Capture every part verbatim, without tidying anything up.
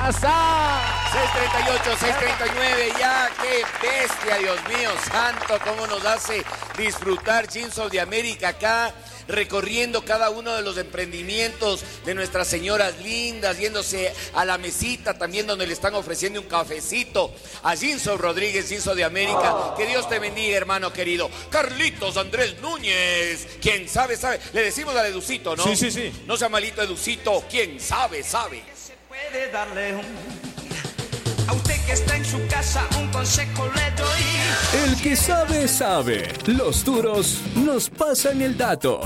¡Asa! seis treinta y ocho, seis treinta y nueve, ya, qué bestia, Dios mío santo, cómo nos hace disfrutar Jeans of the America acá, recorriendo cada uno de los emprendimientos de nuestras señoras lindas, yéndose a la mesita también donde le están ofreciendo un cafecito a Jeans of Rodríguez, Jeans of the America. Que Dios te bendiga, hermano querido. Carlitos Andrés Núñez, quien sabe, sabe. Le decimos al Educito, ¿no? Sí, sí, sí. No sea malito, Educito, quien sabe, sabe. Se puede darle un... A usted que está en su casa, un consejo le doy. El que sabe, sabe. Los duros nos pasan el dato.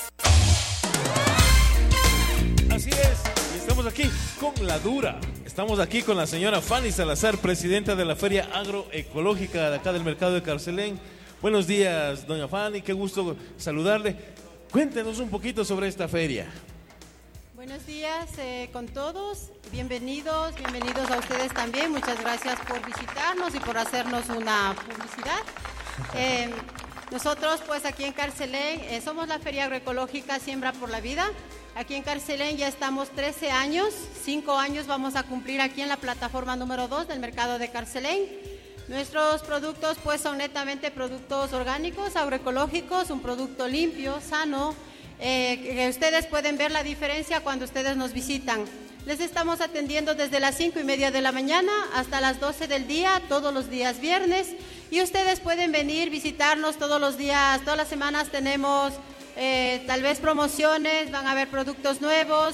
Así es, y estamos aquí con la dura. Estamos aquí con la señora Fanny Salazar, presidenta de la Feria Agroecológica de acá del Mercado de Carcelén. Buenos días, doña Fanny, qué gusto saludarle. Cuéntenos un poquito sobre esta feria. Buenos días eh, con todos, bienvenidos, bienvenidos a ustedes también, muchas gracias por visitarnos y por hacernos una publicidad. Eh, nosotros pues aquí en Carcelén eh, somos la Feria Agroecológica Siembra por la Vida. Aquí en Carcelén ya estamos trece años, cinco años vamos a cumplir aquí en la plataforma número dos del mercado de Carcelén. Nuestros productos pues son netamente productos orgánicos, agroecológicos, un producto limpio, sano. Eh, que ustedes pueden ver la diferencia cuando ustedes nos visitan. Les estamos atendiendo desde las cinco y media de la mañana hasta las doce del día, todos los días viernes, y ustedes pueden venir, visitarnos todos los días, todas las semanas tenemos eh, tal vez promociones, van a haber productos nuevos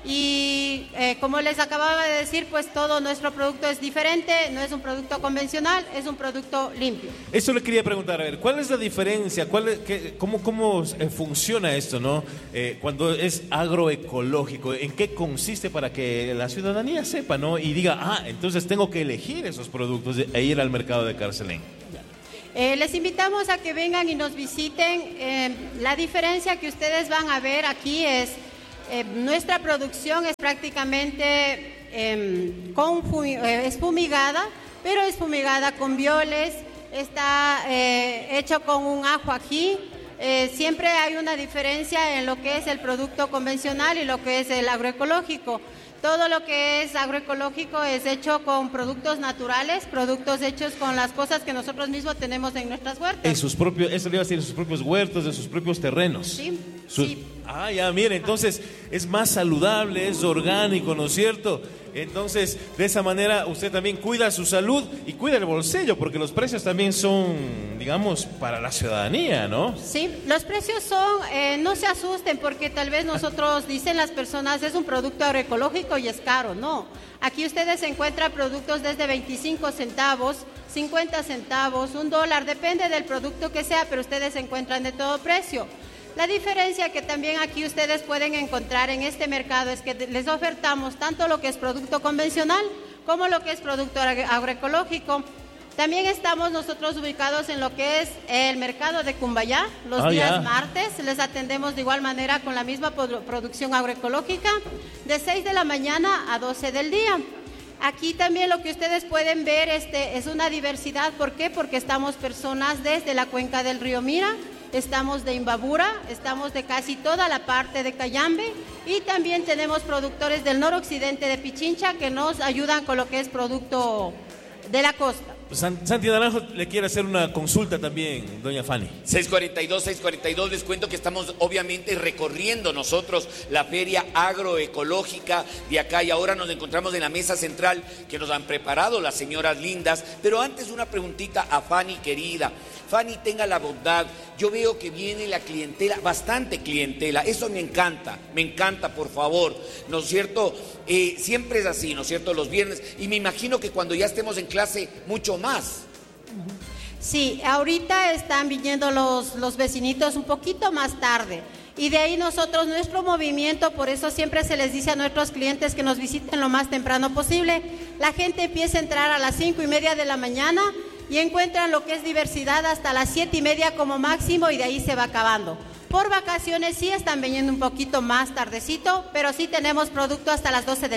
y eh, como les acababa de decir, pues todo nuestro producto es diferente, no es un producto convencional, es un producto limpio. Eso le quería preguntar, a ver, ¿cuál es la diferencia? ¿Cuál es, qué, cómo, ¿Cómo funciona esto, no? Eh, cuando es agroecológico, ¿en qué consiste para que la ciudadanía sepa, no? Y diga, ah, entonces tengo que elegir esos productos e ir al mercado de Carcelén. Eh, les invitamos a que vengan y nos visiten. Eh, la diferencia que ustedes van a ver aquí es... Eh, nuestra producción es prácticamente eh, con fumi- eh, es fumigada, pero es fumigada con violes, está eh, hecho con un ajo ají. Eh, siempre hay una diferencia en lo que es el producto convencional y lo que es el agroecológico. Todo lo que es agroecológico es hecho con productos naturales, productos hechos con las cosas que nosotros mismos tenemos en nuestras huertas. En sus propios, eso le iba a decir, en sus propios huertos, en sus propios terrenos. Sí, Sus, sí. Ah, ya, mire, entonces es más saludable, es orgánico, ¿no es cierto? Entonces, de esa manera usted también cuida su salud y cuida el bolsillo, porque los precios también son, digamos, para la ciudadanía, ¿no? Sí, los precios son, eh, no se asusten porque tal vez nosotros, dicen las personas, es un producto agroecológico y es caro. No, aquí ustedes encuentran productos desde veinticinco centavos, cincuenta centavos, un dólar, depende del producto que sea, pero ustedes encuentran de todo precio. La diferencia que también aquí ustedes pueden encontrar en este mercado es que les ofertamos tanto lo que es producto convencional como lo que es producto agroecológico. También estamos nosotros ubicados en lo que es el mercado de Cumbayá, los ah, días ya. martes. Les atendemos de igual manera con la misma producción agroecológica de seis de la mañana a doce del día. Aquí también lo que ustedes pueden ver este, es una diversidad. ¿Por qué? Porque estamos personas desde la cuenca del río Mira, estamos de Imbabura, estamos de casi toda la parte de Cayambe y también tenemos productores del noroccidente de Pichincha que nos ayudan con lo que es producto de la costa. Santi Naranjo le quiere hacer una consulta también, doña Fanny. seis cuarenta y dos, seis cuarenta y dos, les cuento que estamos obviamente recorriendo nosotros la feria agroecológica de acá y ahora nos encontramos en la mesa central que nos han preparado las señoras lindas, pero antes una preguntita a Fanny querida. Fanny, tenga la bondad, yo veo que viene la clientela, bastante clientela, eso me encanta, me encanta, por favor, ¿no es cierto? Eh, siempre es así, ¿no es cierto? Los viernes, y me imagino que cuando ya estemos en clase, mucho más. Sí, ahorita están viniendo los, los vecinitos un poquito más tarde. Y de ahí nosotros, nuestro movimiento, por eso siempre se les dice a nuestros clientes que nos visiten lo más temprano posible. La gente empieza a entrar a las cinco y media de la mañana y encuentran lo que es diversidad hasta las siete y media como máximo y de ahí se va acabando. Por vacaciones sí están viniendo un poquito más tardecito, pero sí tenemos producto hasta las doce del día.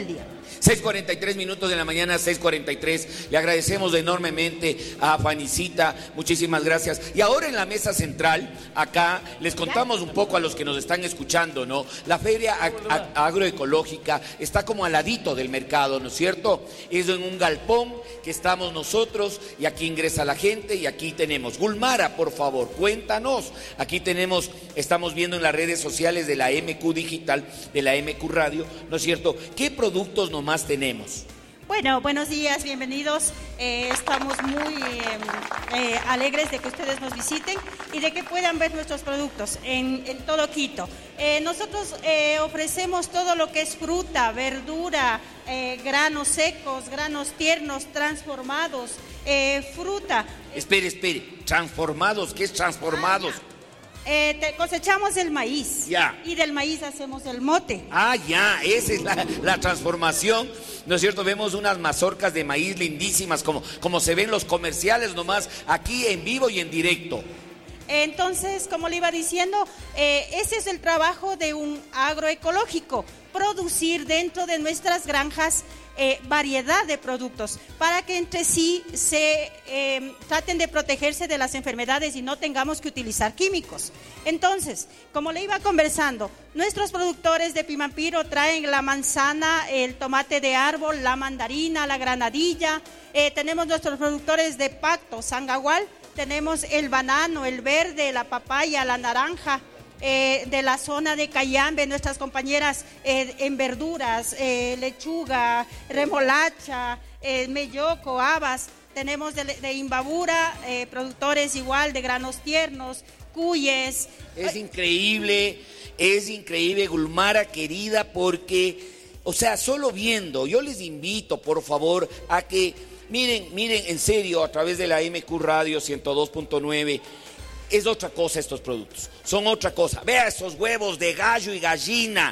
seis cuarenta y tres minutos de la mañana, seis cuarenta y tres. Le agradecemos enormemente a Fanicita, muchísimas gracias. Y ahora en la mesa central, acá les contamos un poco a los que nos están escuchando, ¿no? La feria ag ag agroecológica está como al ladito del mercado, ¿no es cierto? Es en un galpón que estamos nosotros y aquí ingresa la gente y aquí tenemos. Gulmara, por favor, cuéntanos. Aquí tenemos, estamos viendo en las redes sociales de la M Q Digital, de la M Q Radio, ¿no es cierto? ¿Qué productos nomás tenemos? Bueno, buenos días, bienvenidos. Eh, estamos muy eh, eh, alegres de que ustedes nos visiten y de que puedan ver nuestros productos en, en todo Quito. Eh, nosotros eh, ofrecemos todo lo que es fruta, verdura, eh, granos secos, granos tiernos, transformados, eh, fruta. Espere, espere, transformados, ¿qué es transformados? Ah, Eh, te cosechamos el maíz, ya. Y del maíz hacemos el mote. Ah, ya, esa es la, la transformación, ¿no es cierto? Vemos unas mazorcas de maíz lindísimas, como, como se ven los comerciales nomás, aquí en vivo y en directo. Entonces, como le iba diciendo, eh, ese es el trabajo de un agroecológico, producir dentro de nuestras granjas eh, variedad de productos para que entre sí se eh, traten de protegerse de las enfermedades y no tengamos que utilizar químicos. Entonces, como le iba conversando, nuestros productores de Pimampiro traen la manzana, el tomate de árbol, la mandarina, la granadilla, eh, tenemos nuestros productores de Pacto, Sangagual, tenemos el banano, el verde, la papaya, la naranja. Eh, de la zona de Cayambe, nuestras compañeras eh, en verduras, eh, lechuga, remolacha, eh, melloco, habas. Tenemos de, de Imbabura, eh, productores igual de granos tiernos, cuyes. Es increíble, es increíble, Gulmara querida, porque, o sea, solo viendo, yo les invito, por favor, a que, miren, miren, en serio, a través de la M Q Radio ciento dos punto nueve, es otra cosa estos productos, son otra cosa. Vea esos huevos de gallo y gallina,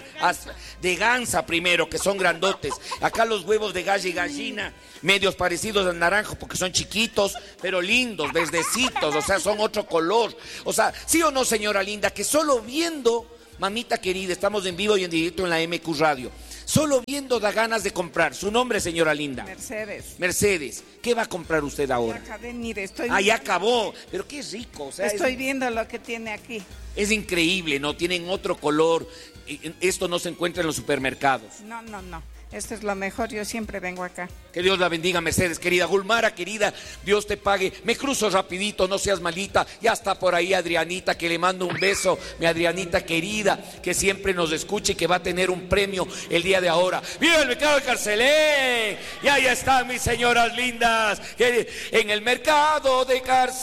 de gansa primero, que son grandotes. Acá los huevos de gallo y gallina, medios parecidos al naranjo porque son chiquitos, pero lindos, verdecitos, o sea, son otro color. O sea, ¿sí o no, señora linda? Que solo viendo, mamita querida, estamos en vivo y en directo en la M Q Radio, solo viendo da ganas de comprar. ¿Su nombre, señora linda? Mercedes. Mercedes. ¿Qué va a comprar usted ahora? Ya acabé, mire, estoy... Ah, ya acabó. Pero qué rico. O sea, estoy es... viendo lo que tiene aquí. Es increíble, ¿no? Tienen otro color. Esto no se encuentra en los supermercados. No, no, no. Esto es lo mejor, yo siempre vengo acá. Que Dios la bendiga, Mercedes, querida. Gulmara, querida, Dios te pague. Me cruzo rapidito, no seas malita. Ya está por ahí Adrianita, que le mando un beso. Mi Adrianita querida, que siempre nos escuche y que va a tener un premio el día de ahora. ¡Viva el mercado de Carcelén! Y ahí están mis señoras lindas. Que en el mercado de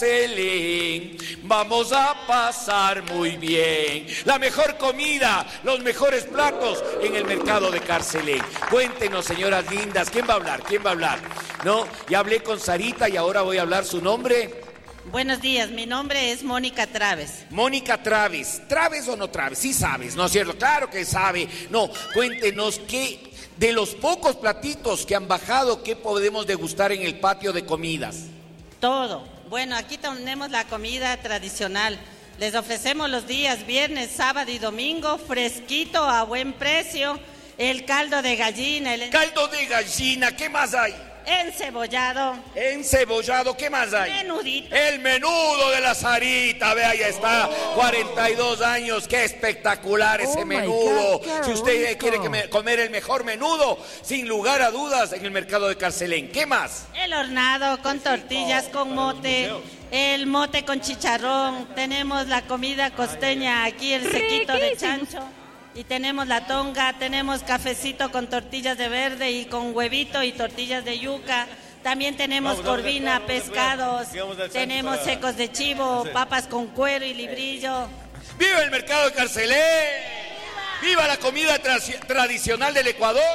Carcelén vamos a pasar muy bien. La mejor comida, los mejores platos en el mercado de Carcelén. Cuéntenos, señoras lindas, ¿quién va a hablar? ¿Quién va a hablar? No, ya hablé con Sarita y ahora voy a hablar su nombre. Buenos días, mi nombre es Mónica Traves. Mónica Traves. ¿Traves o no Traves? Sí sabes, ¿no es cierto? Claro que sabe. No, cuéntenos qué, de los pocos platitos que han bajado, ¿qué podemos degustar en el patio de comidas? Todo. Bueno, aquí tenemos la comida tradicional. Les ofrecemos los días viernes, sábado y domingo, fresquito, a buen precio. El caldo de gallina. El caldo de gallina, ¿qué más hay? Encebollado. Encebollado, ¿qué más hay? Menudito. El menudo de la Sarita, vea, ya está, cuarenta y dos años, qué espectacular ese oh menudo. God, si usted rico. quiere que me, comer el mejor menudo, sin lugar a dudas, en el mercado de Carcelén. ¿Qué más? El hornado con tortillas, con mote. El mote con chicharrón. Tenemos la comida costeña aquí, el sequito de chancho. Y tenemos la tonga, tenemos cafecito con tortillas de verde y con huevito y tortillas de yuca. También tenemos vamos, corvina, vamos, pescados, vamos, tenemos para... secos de chivo, papas con cuero y librillo. ¡Viva el mercado de Carcelén! ¡Viva, ¡Viva la comida tra tradicional del Ecuador!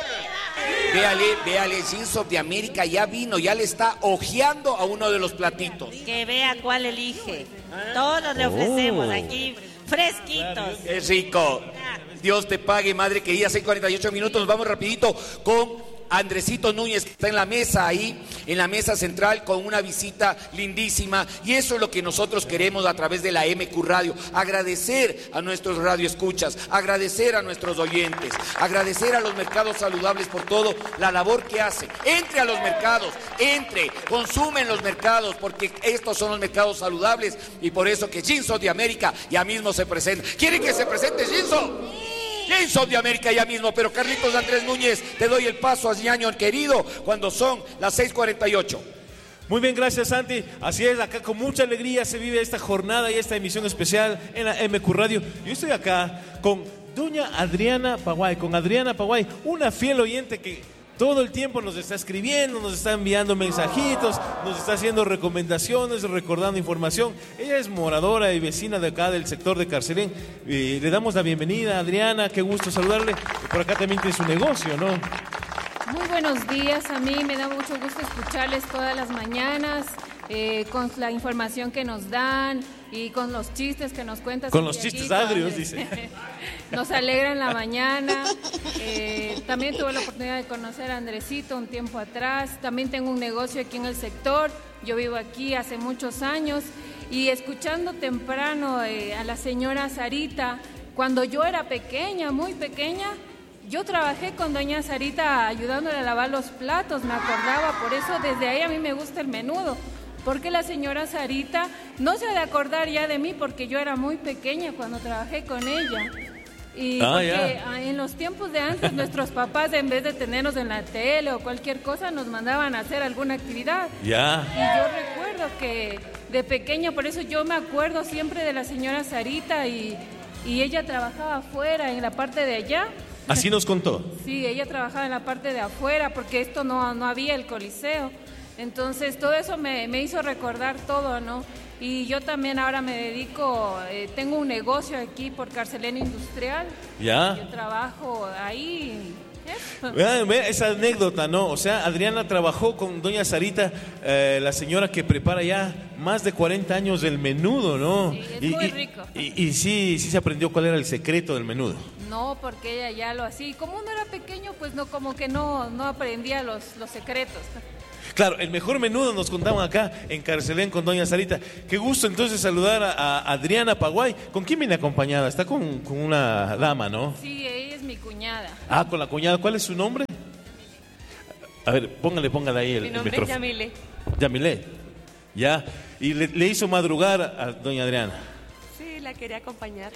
Véale, véale, Jeans de América ya vino, ya le está ojeando a uno de los platitos. Que vea cuál elige. Todos le ofrecemos oh. aquí, fresquitos. ¡Qué rico! Dios te pague, madre querida. Seis cuarenta y ocho minutos, nos vamos rapidito con Andresito Núñez, que está en la mesa ahí, en la mesa central, con una visita lindísima. Y eso es lo que nosotros queremos a través de la M Q Radio. Agradecer a nuestros radioescuchas, agradecer a nuestros oyentes, agradecer a los mercados saludables por todo la labor que hacen. Entre a los mercados, entre, consumen los mercados, porque estos son los mercados saludables, y por eso que Ginso de América ya mismo se presenta. ¿Quieren que se presente Ginso? Ginso de América ya mismo, pero Carlitos Andrés Núñez, te doy el paso a ñaño querido cuando son las seis cuarenta y ocho. Muy bien, gracias Santi. Así es, acá con mucha alegría se vive esta jornada y esta emisión especial en la M Q Radio. Yo estoy acá con doña Adriana Paguay, con Adriana Paguay, una fiel oyente que todo el tiempo nos está escribiendo, nos está enviando mensajitos, nos está haciendo recomendaciones, recordando información. Ella es moradora y vecina de acá del sector de Carcelén. Y le damos la bienvenida, Adriana, qué gusto saludarle. Por acá también tiene su negocio, ¿no? Muy buenos días, a mí me da mucho gusto escucharles todas las mañanas, eh, con la información que nos dan y con los chistes que nos cuentan. Con los chistes agrios, dice. Nos alegran la mañana. Eh, también tuve la oportunidad de conocer a Andresito un tiempo atrás. También tengo un negocio aquí en el sector. Yo vivo aquí hace muchos años. Y escuchando temprano eh, a la señora Sarita, cuando yo era pequeña, muy pequeña, yo trabajé con doña Sarita ayudándole a lavar los platos, me acordaba. Por eso desde ahí a mí me gusta el menudo. Porque la señora Sarita no se ha de acordar ya de mí, porque yo era muy pequeña cuando trabajé con ella. Y ah, porque ya. en los tiempos de antes nuestros papás, en vez de tenernos en la tele o cualquier cosa, nos mandaban a hacer alguna actividad. Ya. Y yo recuerdo que de pequeña, por eso yo me acuerdo siempre de la señora Sarita, y, y ella trabajaba afuera, en la parte de allá. Así nos contó. Sí, ella trabajaba en la parte de afuera, porque esto no, no había el Coliseo. Entonces todo eso me, me hizo recordar todo, ¿no? Y yo también ahora me dedico, eh, tengo un negocio aquí por Carcelén Industrial. Ya. Yo trabajo ahí. ¿eh? Vean, vean esa anécdota, ¿no? O sea, Adriana trabajó con doña Sarita, eh, la señora que prepara ya más de cuarenta años del menudo, ¿no? Sí, es y, muy y, rico. Y, y sí, sí se aprendió cuál era el secreto del menudo. No, porque ella ya lo hacía. Y como uno era pequeño, pues no, como que no, no aprendía los, los secretos. Claro, el mejor menudo nos contaban acá en Carcelén con doña Sarita. Qué gusto entonces saludar a, a Adriana Paguay. ¿Con quién viene acompañada? Está con, con una dama, ¿no? Sí, ella es mi cuñada. Ah, con la cuñada. ¿Cuál es su nombre? A ver, póngale, póngale ahí el, mi el nombre micrófono. es Yamile. Yamile. Ya. Y le, le hizo madrugar a doña Adriana. Sí, la quería acompañar.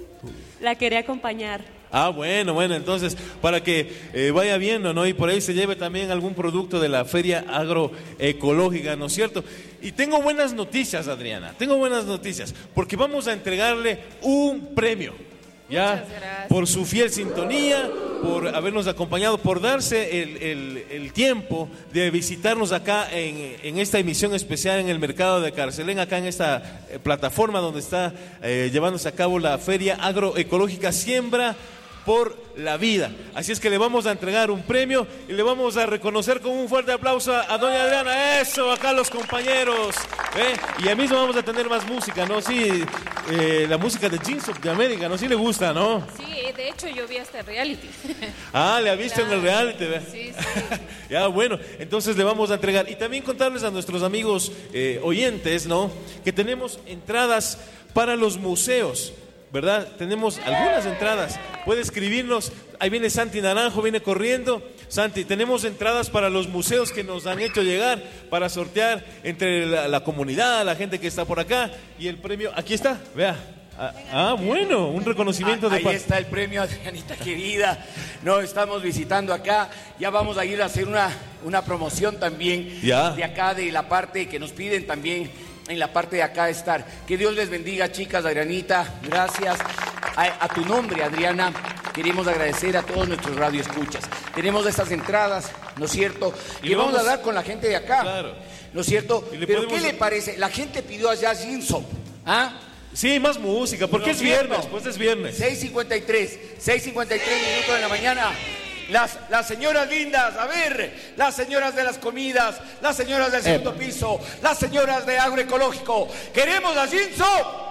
La quería acompañar. Ah, bueno, bueno, entonces, para que eh, vaya viendo, ¿no? Y por ahí se lleve también algún producto de la Feria Agroecológica, ¿no es cierto? Y tengo buenas noticias, Adriana, tengo buenas noticias, porque vamos a entregarle un premio, ¿ya? Muchas gracias. Por su fiel sintonía, por habernos acompañado, por darse el, el, el tiempo de visitarnos acá en, en esta emisión especial en el mercado de Carcelén, acá en esta eh, plataforma donde está eh, llevándose a cabo la Feria Agroecológica Siembra por la Vida. Así es que le vamos a entregar un premio y le vamos a reconocer con un fuerte aplauso a doña Adriana. Eso, acá los compañeros, ¿eh? Y a mismo vamos a tener más música, ¿no? Sí, eh, la música de Ginso de América, ¿no? Sí le gusta, ¿no? Sí, de hecho yo vi hasta reality. Ah, le ha visto claro. En el reality, ¿ve? Sí, sí. Ya, bueno, entonces le vamos a entregar. Y también contarles a nuestros amigos eh, oyentes, ¿no? Que tenemos entradas para los museos, ¿verdad? Tenemos algunas entradas. Puede escribirnos. Ahí viene Santi Naranjo, viene corriendo. Santi, tenemos entradas para los museos que nos han hecho llegar para sortear entre la, la comunidad, la gente que está por acá. Y el premio, aquí está, vea. Ah, ah, bueno, un reconocimiento ah, de... Ahí está el premio, Adrianita querida. No, estamos visitando acá. Ya vamos a ir a hacer una, una promoción también. Ya. De acá, de la parte que nos piden también. En la parte de acá estar. Que Dios les bendiga, chicas. Adrianita, gracias. A, a tu nombre, Adriana, queremos agradecer a todos nuestros radioescuchas. Tenemos estas entradas, ¿no es cierto? Y que vamos, vamos a dar con la gente de acá. Claro. ¿No es cierto? Pero podemos... ¿qué le parece? La gente pidió allá Ginso. ¿Ah? Sí, más música, porque es viernes, pues es viernes. seis cincuenta y tres, seis cincuenta y tres minutos de la mañana. Las, las señoras lindas, a ver, las señoras de las comidas, las señoras del segundo eh. piso, las señoras de agroecológico. ¿Queremos a Ginso?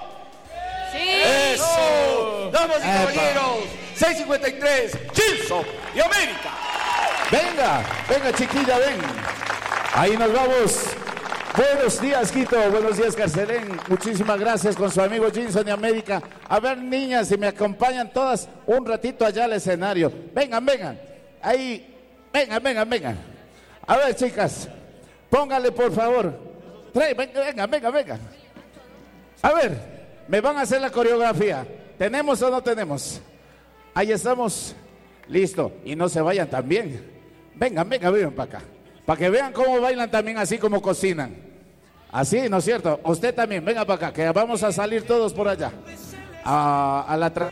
¡Sí! ¡Eso! Damas y caballeros, seis cincuenta y tres, Ginso y América. Venga, venga chiquilla, ven. Ahí nos vamos. Buenos días, Quito. Buenos días, Carcelén. Muchísimas gracias con su amigo Jinson de América. A ver, niñas, si me acompañan todas un ratito allá al escenario. Vengan, vengan. Ahí, vengan, vengan, vengan. A ver, chicas, pónganle por favor. Trae, venga, venga, venga, venga. A ver, me van a hacer la coreografía. ¿Tenemos o no tenemos? Ahí estamos. Listo. Y no se vayan también. Vengan, vengan, vengan para acá. Para que vean cómo bailan también, así como cocinan. Así, ¿no es cierto? Usted también, venga para acá, que vamos a salir todos por allá. A, a la tra...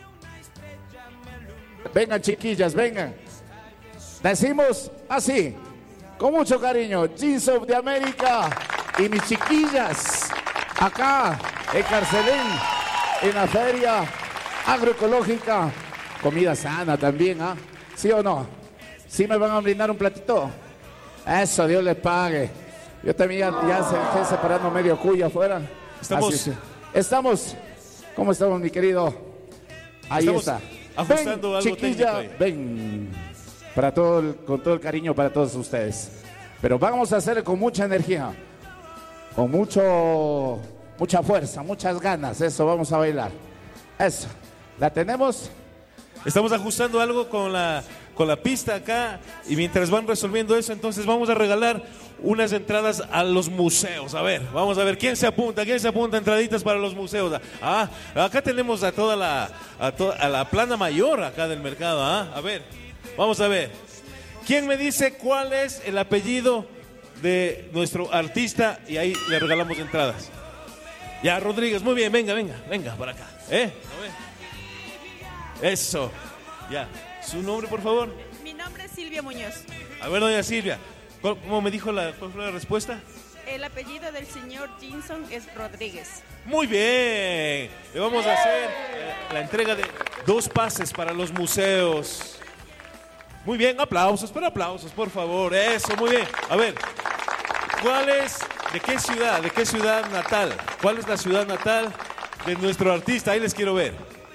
Vengan, chiquillas, vengan. Decimos así, con mucho cariño, Jinson de América y mis chiquillas, acá en Carcelén, en la feria agroecológica. Comida sana también, ¿ah? ¿Sí o no? ¿Sí me van a brindar un platito? Eso, Dios les pague. Yo también ya, ya se estoy separando medio cuya afuera. Estamos. Así, sí. Estamos. ¿Cómo estamos, mi querido? Ahí estamos está. Ajustando ven, algo chiquilla, técnico ahí. ven. Para todo el, con todo el cariño para todos ustedes. Pero vamos a hacer con mucha energía. Con mucho, mucha fuerza, muchas ganas. Eso, vamos a bailar. Eso. ¿La tenemos? Estamos ajustando algo con la, con la pista acá y mientras van resolviendo eso, entonces vamos a regalar unas entradas a los museos. A ver, vamos a ver, ¿quién se apunta? ¿Quién se apunta? Entraditas para los museos. Ah, acá tenemos a toda la, a, to, a la plana mayor acá del mercado. Ah, a ver, vamos a ver. ¿Quién me dice cuál es el apellido de nuestro artista? Y ahí le regalamos entradas. Ya, Rodríguez, muy bien, venga, venga, venga, para acá. ¿Eh? A ver. Eso, ya. ¿Su nombre, por favor? Mi nombre es Silvia Muñoz. A ver, doña Silvia, ¿cómo me dijo la, cuál fue la respuesta? El apellido del señor Jinson es Rodríguez. Muy bien, le vamos a hacer eh, la entrega de dos pases para los museos. Muy bien, aplausos, pero aplausos, por favor. Eso, muy bien. A ver, ¿cuál es, de qué ciudad, de qué ciudad natal? ¿Cuál es la ciudad natal de nuestro artista? Ahí les quiero ver.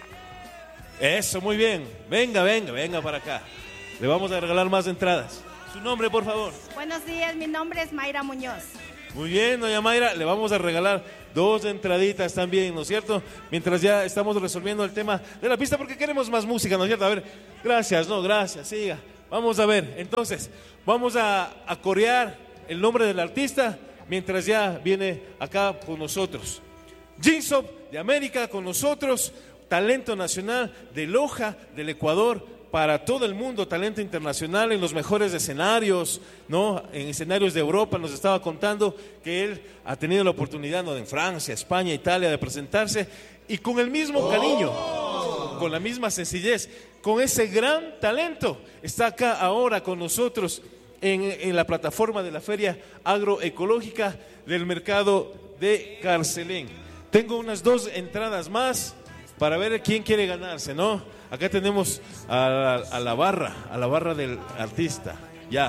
Eso, muy bien. Venga, venga, venga para acá. Le vamos a regalar más entradas. Su nombre, por favor. Buenos días, mi nombre es Mayra Muñoz. Muy bien, doña Mayra, le vamos a regalar dos entraditas también, ¿no es cierto? Mientras ya estamos resolviendo el tema de la pista porque queremos más música, ¿no es cierto? A ver, gracias, no, gracias, siga. Vamos a ver, entonces, vamos a, a corear el nombre del artista mientras ya viene acá con nosotros. Jinson de América con nosotros. Talento nacional de Loja, del Ecuador, para todo el mundo, talento internacional en los mejores escenarios, ¿no? En escenarios de Europa. Nos estaba contando que él ha tenido la oportunidad, ¿no? En Francia, España, Italia, de presentarse y con el mismo cariño, oh. con la misma sencillez, con ese gran talento, está acá ahora con nosotros en, en la plataforma de la Feria Agroecológica del Mercado de Carcelén. Tengo unas dos entradas más para ver quién quiere ganarse, ¿no? Acá tenemos a la, a la barra, a la barra del artista, ya.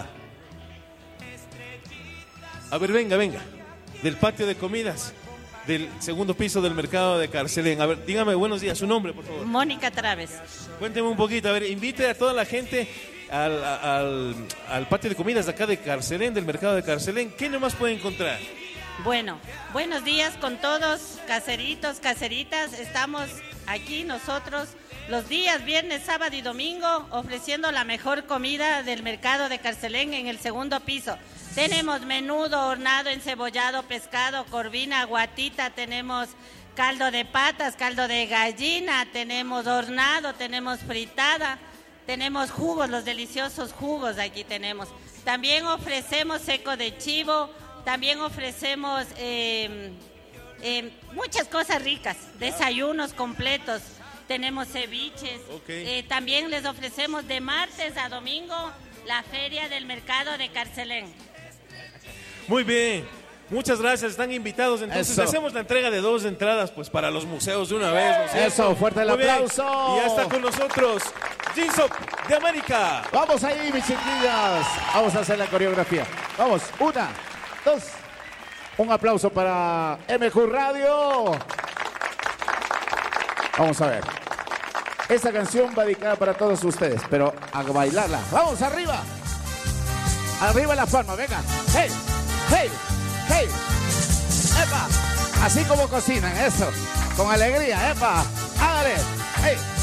A ver, venga, venga, del patio de comidas, del segundo piso del mercado de Carcelén. A ver, dígame, buenos días, su nombre, por favor. Mónica Traves. Cuénteme un poquito, a ver, invite a toda la gente al, al, al patio de comidas de acá de Carcelén, del mercado de Carcelén. ¿Qué nomás puede encontrar? Bueno, buenos días con todos, caseritos, caseritas. Estamos aquí nosotros los días viernes, sábado y domingo ofreciendo la mejor comida del mercado de Carcelén en el segundo piso. Tenemos menudo, hornado, encebollado, pescado, corvina, guatita, tenemos caldo de patas, caldo de gallina, tenemos hornado, tenemos fritada, tenemos jugos, los deliciosos jugos aquí tenemos. También ofrecemos seco de chivo. También ofrecemos eh, eh, muchas cosas ricas, desayunos completos, tenemos ceviches, okay. eh, también les ofrecemos de martes a domingo la feria del mercado de Carcelén. Muy bien, muchas gracias, están invitados. Entonces Eso. hacemos la entrega de dos entradas pues para los museos de una vez, ¿no es cierto? Eso, fuerte el Muy aplauso. Bien. Y ya está con nosotros Jinson de América. Vamos ahí, mis chiquillas, vamos a hacer la coreografía. Vamos, una. Dos. Un aplauso para M Q Radio. Vamos a ver. Esta canción va dedicada para todos ustedes, pero a bailarla. ¡Vamos arriba! Arriba la palma, venga. Hey, hey, hey. Epa. Así como cocinan, eso. Con alegría, epa. Hágale. Hey.